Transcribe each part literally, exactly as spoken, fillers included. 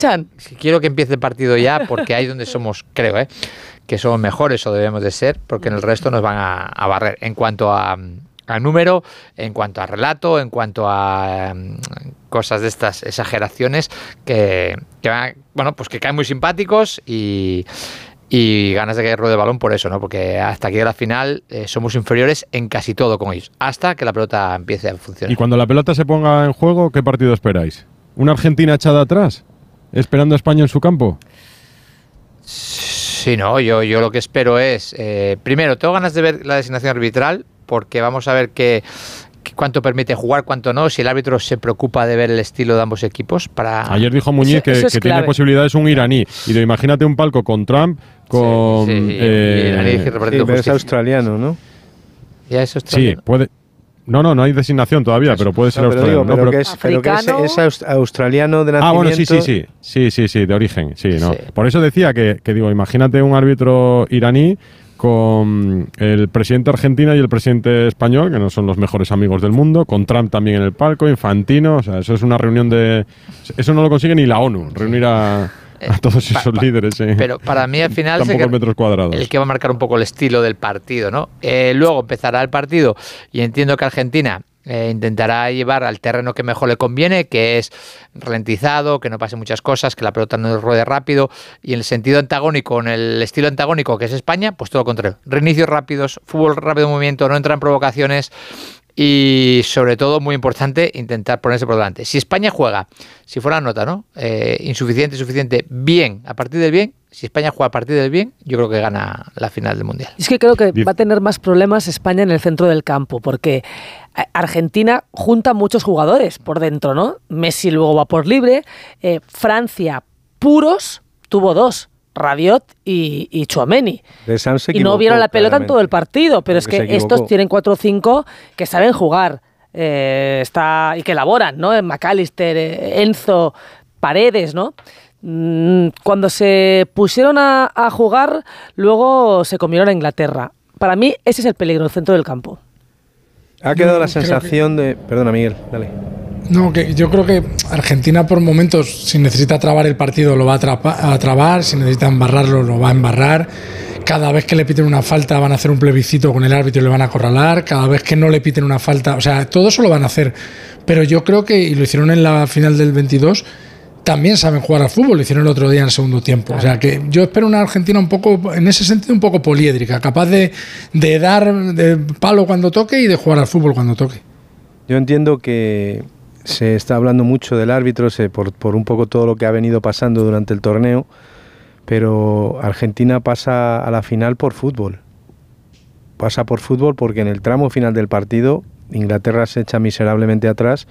Chan. Quiero que empiece el partido ya, porque ahí es donde somos, creo, ¿eh? que somos mejores o debemos de ser, porque en el resto nos van a, a barrer en cuanto a, a número, en cuanto a relato, en cuanto a um, cosas de estas exageraciones que, que van, bueno, pues que caen muy simpáticos y, y ganas de que ruede el balón por eso, ¿no? Porque hasta aquí de la final eh, somos inferiores en casi todo con ellos, hasta que la pelota empiece a funcionar. Y cuando la pelota se ponga en juego, ¿qué partido esperáis? ¿Una Argentina echada atrás? ¿Esperando a España en su campo? Sí, no, yo, yo lo que espero es, eh, primero, tengo ganas de ver la designación arbitral, porque vamos a ver qué, qué, cuánto permite jugar, cuánto no, si el árbitro se preocupa de ver el estilo de ambos equipos. Para Ayer dijo Muñiz eso, que, eso que tiene posibilidades un iraní, y de, imagínate un palco con Trump, con... Sí, sí, eh, iraní, sí, pero es australiano, ¿no? Ya es australiano. Sí, puede... No, no, no hay designación todavía, pero puede ser no, pero australiano. Digo, pero, no, pero, que es, pero que es, es australiano de nacimiento. Ah, bueno, sí, sí, sí, sí, sí, sí, de origen, sí, no. Sí. Por eso decía que, que digo, imagínate un árbitro iraní con el presidente argentino y el presidente español, que no son los mejores amigos del mundo, con Trump también en el palco, Infantino, o sea, eso es una reunión de... Eso no lo consigue ni la ONU, reunir a... a todos esos pa, pa, líderes. Eh. Pero para mí al final es el que, metros cuadrados. el que va a marcar un poco el estilo del partido, ¿no? Eh, luego empezará el partido y entiendo que Argentina eh, intentará llevar al terreno que mejor le conviene, que es ralentizado, que no pase muchas cosas, que la pelota no ruede rápido, y en el sentido antagónico, en el estilo antagónico que es España, pues todo lo contrario. Reinicios rápidos, fútbol rápido en movimiento, no entran provocaciones. Y sobre todo, muy importante, intentar ponerse por delante. Si España juega, si fuera nota, ¿no? Eh, insuficiente, suficiente, bien, a partir del bien, si España juega a partir del bien, yo creo que gana la final del Mundial. Es que creo que va a tener más problemas España en el centro del campo, porque Argentina junta muchos jugadores por dentro, ¿no? Messi luego va por libre, eh, Francia puros tuvo dos. Rabiot y, y Tchouaméni. Y no vieron la pelota claramente en todo el partido, pero Porque es que estos tienen cuatro o cinco que saben jugar eh, está, y que elaboran, ¿no? McAllister, eh, Enzo, Paredes, ¿no? Cuando se pusieron a, a jugar, luego se comieron a Inglaterra. Para mí ese es el peligro, el centro del campo. Ha quedado la sensación que... de... Perdona, Miguel, dale. No, que yo creo que Argentina por momentos, si necesita trabar el partido, lo va a, trapa, a trabar, si necesita embarrarlo, lo va a embarrar. Cada vez que le piten una falta van a hacer un plebiscito con el árbitro y le van a acorralar. Cada vez que no le piten una falta, o sea, todo eso lo van a hacer. Pero yo creo que, y lo hicieron en la final del veintidós, también saben jugar al fútbol, lo hicieron el otro día en el segundo tiempo. Claro. O sea, que yo espero una Argentina un poco, en ese sentido, un poco poliédrica, capaz de, de dar de palo cuando toque y de jugar al fútbol cuando toque. Yo entiendo que se está hablando mucho del árbitro se, por, por un poco todo lo que ha venido pasando durante el torneo, pero Argentina pasa a la final por fútbol. Pasa por fútbol porque en el tramo final del partido Inglaterra se echa miserablemente atrás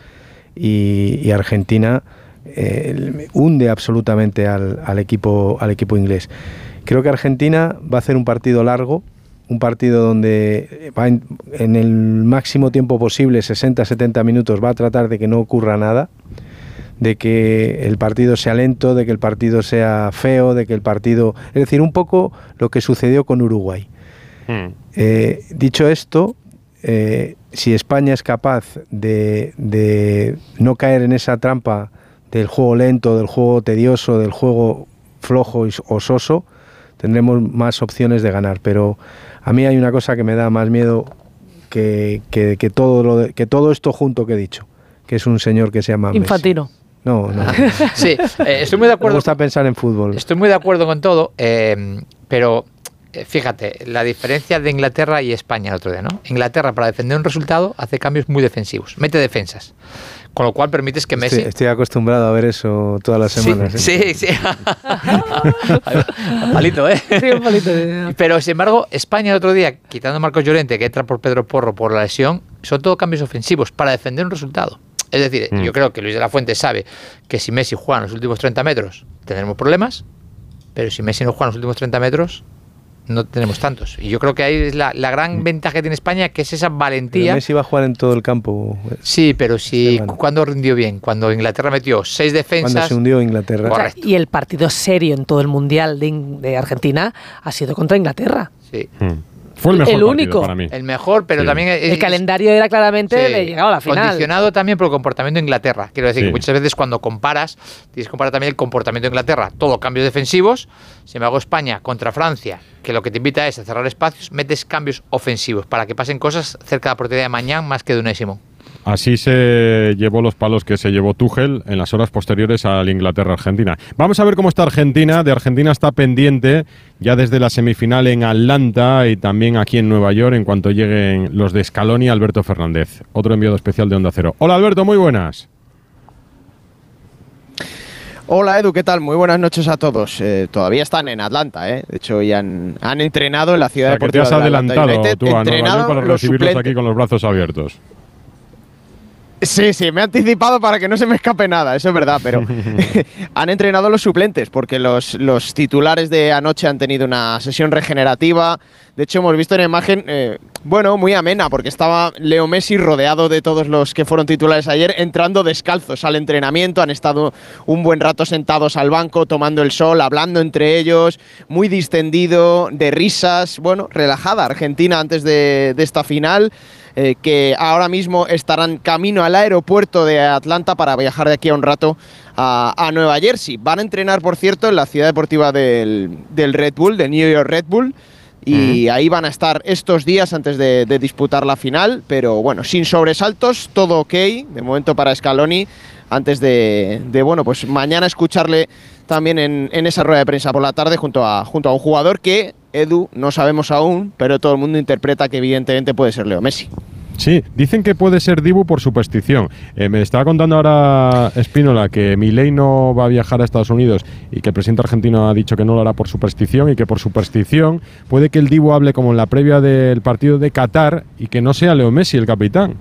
y, y Argentina eh, hunde absolutamente al, al, equipo, al equipo inglés. Creo que Argentina va a hacer un partido largo, un partido donde va en, en el máximo tiempo posible, sesenta a setenta minutos, va a tratar de que no ocurra nada, de que el partido sea lento, de que el partido sea feo, de que el partido... Es decir, un poco lo que sucedió con Uruguay. Hmm. Eh, dicho esto, eh, si España es capaz de, de no caer en esa trampa del juego lento, del juego tedioso, del juego flojo o soso, tendremos más opciones de ganar, pero a mí hay una cosa que me da más miedo que, que, que, todo, lo de, que todo esto junto que he dicho, que es un señor que se llama Infantino. Messi. No, no. Sí, eh, estoy muy de acuerdo. Me gusta pensar en fútbol. Estoy muy de acuerdo con todo, eh, pero eh, fíjate, la diferencia de Inglaterra y España el otro día, ¿no? Inglaterra, para defender un resultado, hace cambios muy defensivos, mete defensas. Con lo cual permites que Messi... Estoy, estoy acostumbrado a ver eso todas las semanas. Sí, ¿eh? sí. sí. Palito, ¿eh? Sí, un palito. Pero, sin embargo, España el otro día, quitando a Marcos Llorente, que entra por Pedro Porro por la lesión, son todo cambios ofensivos para defender un resultado. Es decir, mm. yo creo que Luis de la Fuente sabe que si Messi juega en los últimos treinta metros, tendremos problemas, pero si Messi no juega en los últimos treinta metros, no tenemos tantos. Y yo creo que ahí es la, la gran ventaja que tiene España, que es esa valentía. Pero Messi va a jugar en todo el campo. Sí, pero si cuando rindió bien, cuando Inglaterra metió seis defensas. Cuando se hundió Inglaterra. Correcto. Y el partido serio en todo el Mundial de, de Argentina ha sido contra Inglaterra. Sí. Hmm. Fue el mejor el único para mí. El mejor, pero sí. también... Es, el calendario era claramente sí, de llegar a la final. Condicionado también por el comportamiento de Inglaterra. Quiero decir sí. que muchas veces cuando comparas, tienes que comparar también el comportamiento de Inglaterra. Todo cambios defensivos. Si me hago España contra Francia, que lo que te invita es a cerrar espacios, metes cambios ofensivos para que pasen cosas cerca de la portería de mañana más que de Unésimo. Así se llevó los palos que se llevó Tuchel en las horas posteriores al Inglaterra-Argentina. Vamos a ver cómo está Argentina. De Argentina está pendiente ya desde la semifinal en Atlanta y también aquí en Nueva York en cuanto lleguen los de Scaloni y Alberto Fernández. Otro enviado especial de Onda Cero. Hola Alberto, muy buenas. Hola Edu, ¿qué tal? Muy buenas noches a todos. Eh, todavía están en Atlanta, ¿eh? De hecho, ya han, han entrenado en la ciudad O sea, que te deportiva has de Atlanta adelantado United. tú a Nueva York para los recibirlos suplentes. aquí con los brazos abiertos. Sí, sí, me he anticipado para que no se me escape nada, eso es verdad, pero han entrenado los suplentes porque los, los titulares de anoche han tenido una sesión regenerativa. De hecho, hemos visto una imagen, eh, bueno, muy amena, porque estaba Leo Messi rodeado de todos los que fueron titulares ayer, entrando descalzos al entrenamiento. Han estado un buen rato sentados al banco, tomando el sol, hablando entre ellos, muy distendido, de risas. Bueno, relajada Argentina antes de, de esta final. Eh, que ahora mismo estarán camino al aeropuerto de Atlanta para viajar de aquí a un rato a, a Nueva Jersey. Van a entrenar, por cierto, en la ciudad deportiva del, del Red Bull, del New York Red Bull, y uh-huh. ahí van a estar estos días antes de, de disputar la final, pero bueno, sin sobresaltos, todo ok, de momento para Scaloni, antes de, de bueno, pues mañana escucharle también en, en esa rueda de prensa por la tarde junto a, junto a un jugador que, Edu, no sabemos aún, pero todo el mundo interpreta que evidentemente puede ser Leo Messi. Sí, dicen que puede ser Dibu por superstición. Eh, me estaba contando ahora Espínola que Milei no va a viajar a Estados Unidos y que el presidente argentino ha dicho que no lo hará por superstición y que por superstición puede que el Dibu hable como en la previa del partido de Qatar y que no sea Leo Messi el capitán.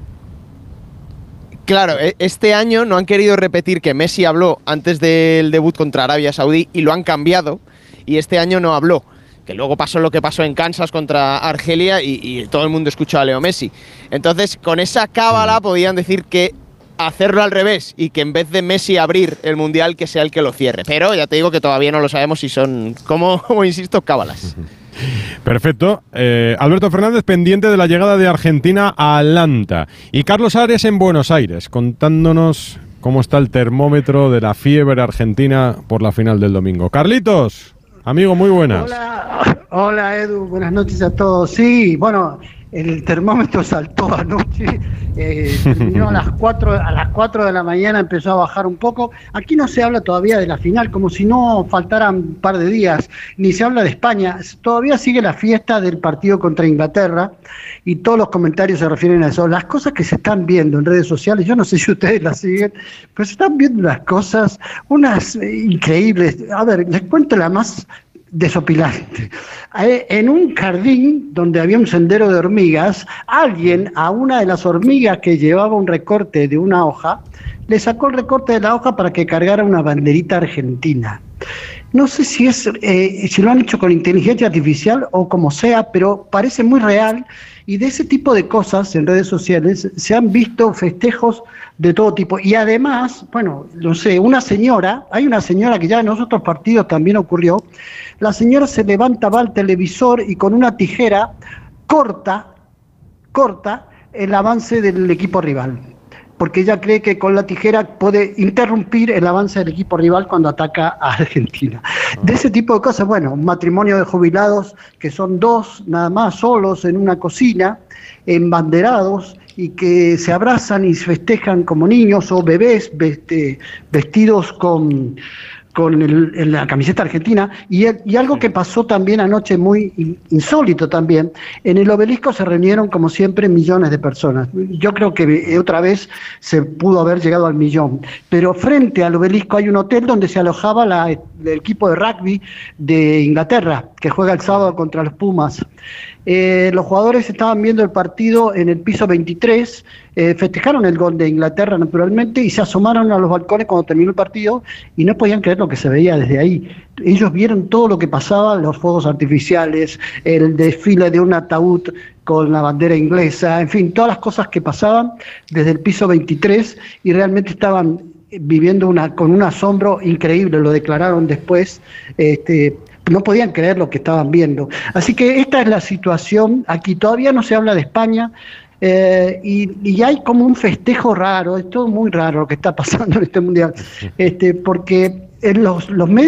Claro, este año no han querido repetir que Messi habló antes del debut contra Arabia Saudí y lo han cambiado y este año no habló. Que luego pasó lo que pasó en Kansas contra Argelia y, y todo el mundo escuchó a Leo Messi. Entonces, con esa cábala podían decir que hacerlo al revés y que en vez de Messi abrir el Mundial, que sea el que lo cierre. Pero ya te digo que todavía no lo sabemos si son, como, como insisto, cábalas. Perfecto. Eh, Alberto Fernández pendiente de la llegada de Argentina a Atlanta. Y Carlos Ares en Buenos Aires, contándonos cómo está el termómetro de la fiebre argentina por la final del domingo. Carlitos. Amigo, muy buenas. Hola, hola Edu, buenas noches a todos. Sí, bueno, el termómetro saltó anoche, eh, terminó a las cuatro, a las cuatro de la mañana, empezó a bajar un poco. Aquí no se habla todavía de la final, como si no faltaran un par de días, ni se habla de España. Todavía sigue la fiesta del partido contra Inglaterra y todos los comentarios se refieren a eso. Las cosas que se están viendo en redes sociales, yo no sé si ustedes las siguen, pero se están viendo unas cosas, unas eh, increíbles. A ver, les cuento la más desopilante. En un jardín donde había un sendero de hormigas, alguien a una de las hormigas que llevaba un recorte de una hoja, le sacó el recorte de la hoja para que cargara una banderita argentina. No sé si es eh, si lo han hecho con inteligencia artificial o como sea, pero parece muy real, y de ese tipo de cosas en redes sociales se han visto festejos de todo tipo. Y además, bueno, no sé, una señora, hay una señora que ya en los otros partidos también ocurrió, la señora se levanta, va al televisor y con una tijera corta, corta el avance del equipo rival, porque ella cree que con la tijera puede interrumpir el avance del equipo rival cuando ataca a Argentina. De ese tipo de cosas, bueno, un matrimonio de jubilados que son dos, nada más, solos en una cocina, embanderados, y que se abrazan y se festejan como niños o bebés veste, vestidos con... con el, el, la camiseta argentina, y, y algo que pasó también anoche muy insólito también, en el Obelisco se reunieron como siempre millones de personas. Yo creo que otra vez se pudo haber llegado al millón, pero frente al Obelisco hay un hotel donde se alojaba la, el equipo de rugby de Inglaterra, que juega el sábado contra los Pumas. Eh, los jugadores estaban viendo el partido en el piso veintitrés, eh, festejaron el gol de Inglaterra naturalmente y se asomaron a los balcones cuando terminó el partido y no podían creer lo que se veía desde ahí. Ellos vieron todo lo que pasaba, los fuegos artificiales, el desfile de un ataúd con la bandera inglesa, en fin, todas las cosas que pasaban desde el piso veintitrés, y realmente estaban viviendo una, con un asombro increíble, lo declararon después, este, no podían creer lo que estaban viendo. Así que esta es la situación. Aquí todavía no se habla de España. Eh, y, y hay como un festejo raro, es todo muy raro lo que está pasando en este mundial, este, porque en los, los medios